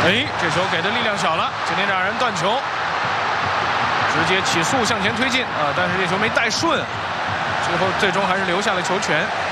哎，这球给的力量小了，今天让人断球，直接起速向前推进啊，但是这球没带顺，最终还是留下了球权。